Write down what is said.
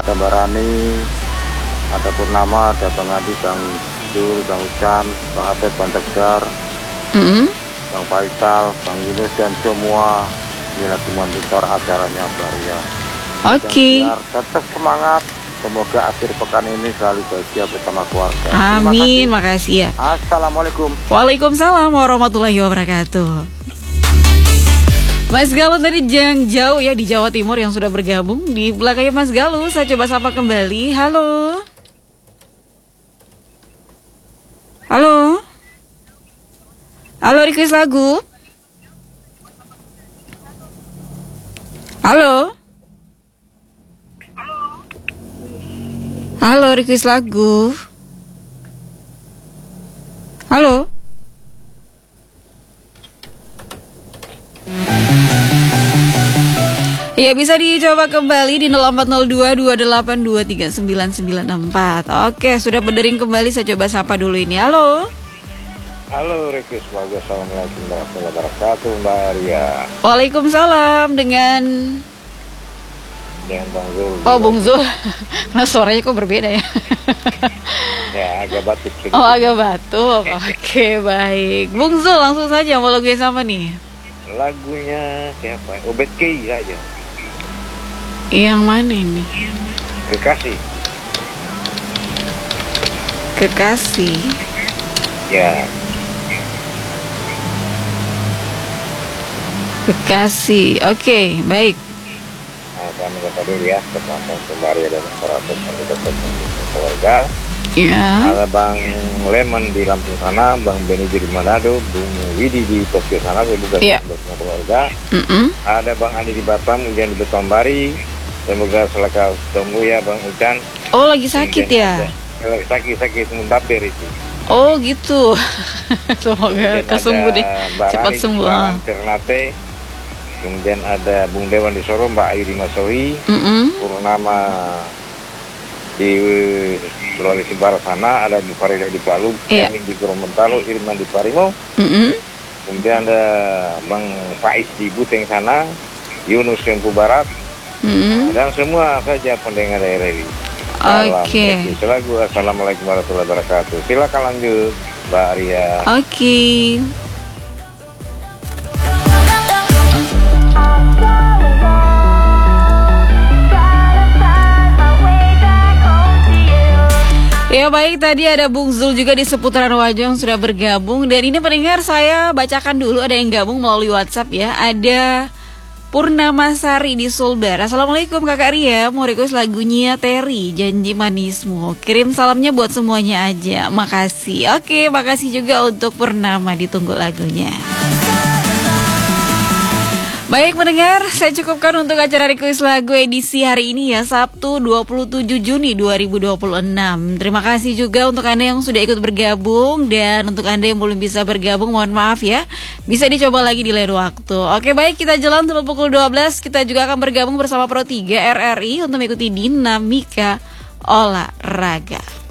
ada Mbak Rani, ada Purnama, ada Bang Adi, Bang Jul, Bang Ucan, Bang Abed, Bang Tegar, Bang Faisal, Bang Yunus, dan semua ini lagi monitor acaranya Baria. Oke. Tetap semangat. Semoga akhir pekan ini selalu bahagia bersama keluarga. Amin, makasih ya. Assalamualaikum. Waalaikumsalam warahmatullahi wabarakatuh. Mas Galuh tadi jangan jauh ya di Jawa Timur yang sudah bergabung. Di belakangnya Mas Galuh, saya coba sapa kembali. Halo. Halo. Halo, request lagu. Halo. Halo, request lagu. Halo. Ya, bisa dicoba kembali di 040228239964. Oke, sudah berdering kembali, saya coba sapa dulu ini. Halo. Halo, request lagu. Assalamualaikum warahmatullahi wabarakatuh, Mbak Arya. Waalaikumsalam dengan Bang Zul. Oh, Bung Zul. Nah, suaranya kok berbeda ya? Ya, agak batuk. Oh, agak batuk. Oke, baik. Bung Zul, langsung saja mau lagu yang sama nih. Lagunya siapa? Obet Key aja. Yang mana ini? Kekasih. Kekasih. Ya. Kekasih. Oke, baik. Kami kata dulu ya, bersama Maria dan para keluarga. Ya. Ada Bang Lemon di Lampung sana, Bang Beni di Manado, Bung Widi di Tokyo sana, saya juga bersama keluarga. Ada Bang Andi di Batam, Ujian di Betonbari, semoga selaka tunggu ya Bang Ucan. Oh, lagi sakit ya? Lagi sakit muntapir itu. Oh gitu. Semoga kesembuh deh, cepat sembuh. Ternate. Kemudian ada Bung Dewan di Soro, Mbak Ayu di Masawi, Purnama di Sulawesi Barat sana, ada Bu Farida di Palu, Yamin di Gorontalo, Irman di Parimo. Kemudian ada Bang Faiz di Buteng sana, Yunus Kempu Barat, dan semua saja pendengar daerah ini. Oke. Assalamualaikum warahmatullahi wabarakatuh. Silakan lanjut, Mbak Arya. Oke. Ya baik, tadi ada Bung Zul juga di seputaran Wajong sudah bergabung. Dan ini pendengar, saya bacakan dulu, ada yang gabung melalui WhatsApp ya. Ada Purnama Sari di Sulbar. Assalamualaikum Kakak Ria, mau request lagunya Terry, Janji Manismu. Kirim salamnya buat semuanya aja, makasih. Oke, makasih juga untuk Purnama, ditunggu lagunya. Baik pendengar, saya cukupkan untuk acara request lagu edisi hari ini ya, Sabtu 27 Juni 2026. Terima kasih juga untuk Anda yang sudah ikut bergabung. Dan untuk Anda yang belum bisa bergabung, mohon maaf ya, bisa dicoba lagi di lain waktu. Oke baik, kita jalan sampai pukul 12. Kita juga akan bergabung bersama Pro 3 RRI untuk mengikuti dinamika olahraga.